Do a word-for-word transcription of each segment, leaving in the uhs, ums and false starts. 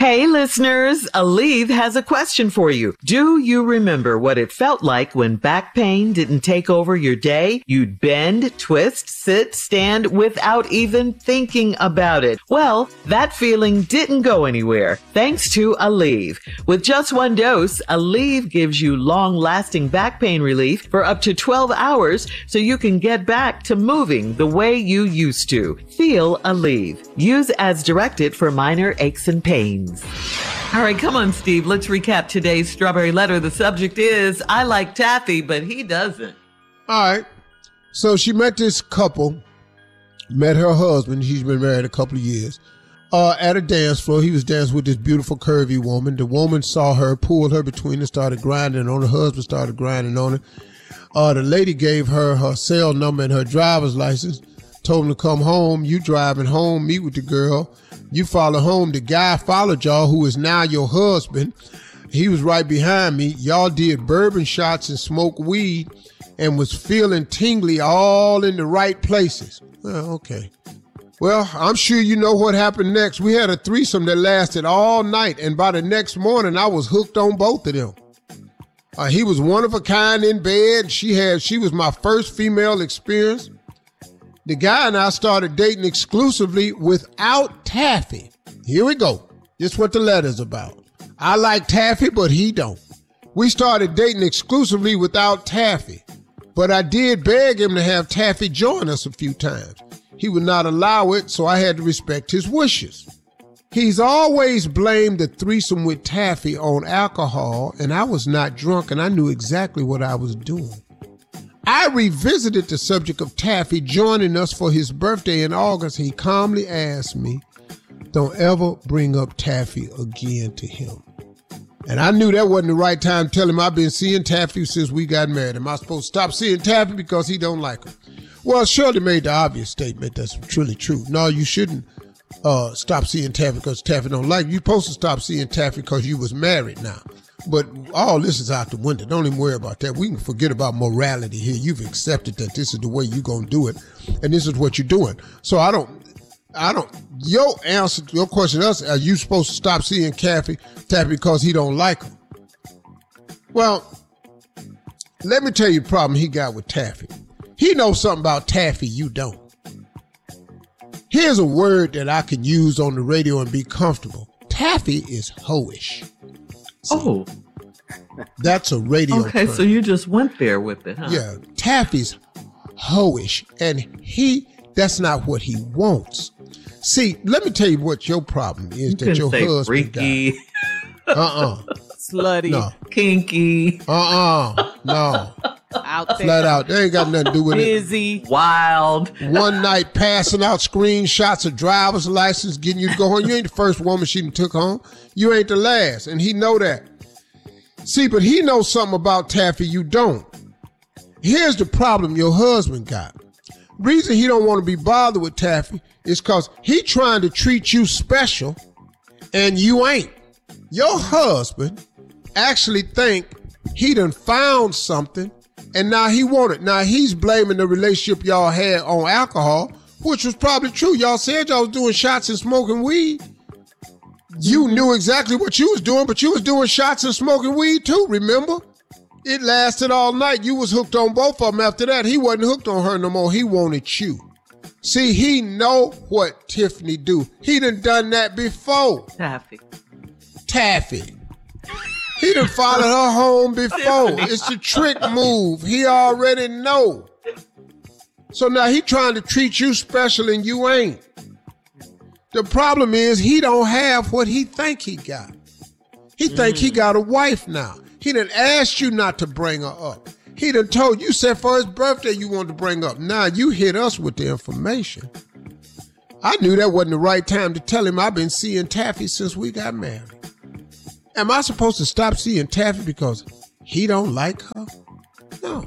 Hey, listeners, Aleve has a question for you. Do you remember what it felt like when back pain didn't take over your day? You'd bend, twist, sit, stand without even thinking about it. Well, that feeling didn't go anywhere thanks to Aleve. With just one dose, Aleve gives you long-lasting back pain relief for up to twelve hours so you can get back to moving the way you used to. Feel Aleve. Use as directed for minor aches and pains. All right, come on, Steve. Let's recap today's Strawberry Letter. The subject is, I like taffy, but he doesn't. All right. So she met this couple, met her husband. He's been married a couple of years. Uh, at a dance floor, he was dancing with this beautiful, curvy woman. The woman saw her, pulled her between and started grinding on her. Husband started grinding on her. Uh, the lady gave her her cell number and her driver's license, told him to come home. You driving home, meet with the girl. You follow home. The guy followed y'all, who is now your husband. He was right behind me. Y'all did bourbon shots and smoked weed and was feeling tingly all in the right places. Well, okay. Well, I'm sure you know what happened next. We had a threesome that lasted all night, and by the next morning, I was hooked on both of them. Uh, he was one of a kind in bed. She had, she was my first female experience. The guy and I started dating exclusively without taffy. Here we go. This is what the letter's about. I like taffy, but he don't. We started dating exclusively without taffy, but I did beg him to have taffy join us a few times. He would not allow it, so I had to respect his wishes. He's always blamed the threesome with taffy on alcohol, and I was not drunk, and I knew exactly what I was doing. I revisited the subject of taffy joining us for his birthday in August. He calmly asked me, don't ever bring up taffy again to him. And I knew that wasn't the right time to tell him I've been seeing taffy since we got married. Am I supposed to stop seeing taffy because he don't like her? Well, Shirley made the obvious statement that's truly true. No, you shouldn't uh, stop seeing taffy because taffy don't like you. You're supposed to stop seeing taffy because you was married now. But all this is out the window. Don't even worry about that. We can forget about morality here. You've accepted that this is the way you're going to do it, and this is what you're doing. So I don't, I don't, your answer, your question to us, are you supposed to stop seeing taffy, taffy because he don't like her? Well, let me tell you the problem he got with taffy. He knows something about taffy you don't. Here's a word that I can use on the radio and be comfortable. Taffy is hoish. See, oh. That's a radio Okay, term. So you just went there with it, huh? Yeah, taffy's hoish, and he, that's not what he wants. See, let me tell you what your problem is you that your say husband freaky. got. Uh-uh. Slutty. No. Kinky. Uh-uh. No. Out there. Flat out. They ain't got nothing to do with Busy. it. Wild. One night passing out screenshots of driver's license, getting you to go home. You ain't the first woman she done took home. You ain't the last, and he know that. See, but he knows something about taffy you don't. Here's the problem your husband got. Reason he don't want to be bothered with taffy is because he trying to treat you special, and you ain't. Your husband actually think he done found something, and now he want it. Now he's blaming the relationship y'all had on alcohol, which was probably true. Y'all said y'all was doing shots and smoking weed. You knew exactly what you was doing, but you was doing shots and smoking weed too, remember? It lasted all night. You was hooked on both of them after that. He wasn't hooked on her no more. He wanted you. See, he know what Tiffany do. He done done that before. Taffy. Taffy. He done followed her home before. It's a trick move. He already know. So now he trying to treat you special and you ain't. The problem is he don't have what he think he got. He think mm. he got a wife now. He done asked you not to bring her up. He done told you, said for his birthday you wanted to bring up. Now you hit us with the information. I knew that wasn't the right time to tell him I've been seeing Taffy since we got married. Am I supposed to stop seeing Taffy because he don't like her? No.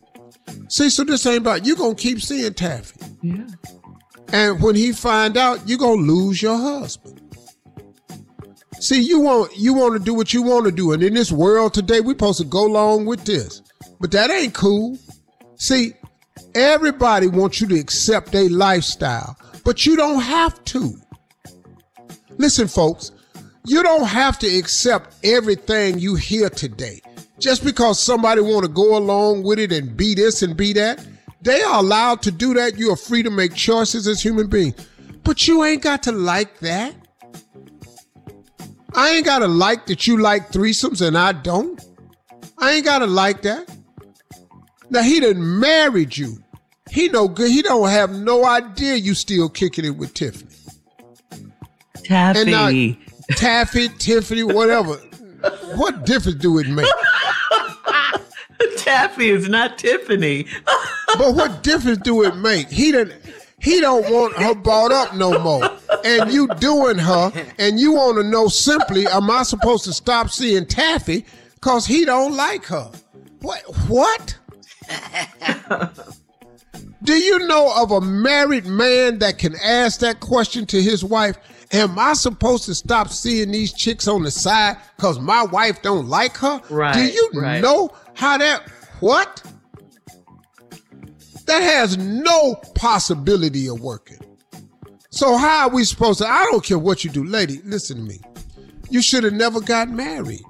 See, so this ain't about, you gonna keep seeing Taffy. Yeah. And when he find out, you gonna lose your husband. See, you want you want to do what you want to do. And in this world today, we supposed to go along with this. But that ain't cool. See, everybody wants you to accept their lifestyle, but you don't have to. Listen, folks, You don't have to accept everything you hear today. Just because somebody want to go along with it and be this and be that, they are allowed to do that. You are free to make choices as human beings. But you ain't got to like that. I ain't got to like that you like threesomes and I don't. I ain't got to like that. Now, he done married you. He no good. He don't have no idea you still kicking it with Tiffany. Taffy. And now, Taffy, Tiffany, whatever. What difference do it make? Taffy is not Tiffany. But what difference do it make? He done, he don't want her brought up no more. And you doing her, and you want to know simply, am I supposed to stop seeing Taffy because he don't like her? What? What? Do you know of a married man that can ask that question to his wife? Am I supposed to stop seeing these chicks on the side because my wife don't like her? Right. Do you right. know how that, what? That has no possibility of working. So how are we supposed to, I don't care what you do. Lady, listen to me. You should have never got married.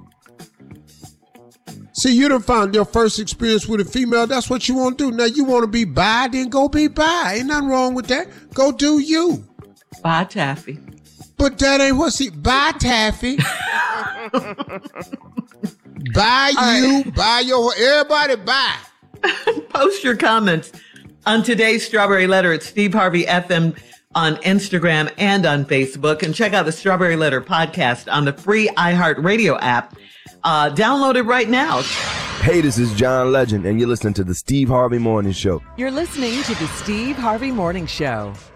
See, you done found your first experience with a female. That's what you want to do. Now you want to be bi, then go be bi. Ain't nothing wrong with that. Go do you. Bye, Taffy. But that ain't what's it. Buy Taffy. Buy you. Right. Buy your, everybody buy. Post your comments on today's Strawberry Letter at Steve Harvey F M on Instagram and on Facebook. And check out the Strawberry Letter podcast on the free iHeartRadio app. Uh, download it right now. Hey, this is John Legend, and you're listening to the Steve Harvey Morning Show. You're listening to the Steve Harvey Morning Show.